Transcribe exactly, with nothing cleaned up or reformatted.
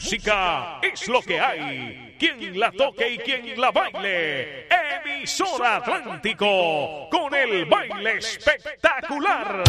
música es lo que hay. Quien la toque y quien la baile. Emisora Atlántico con el baile espectacular.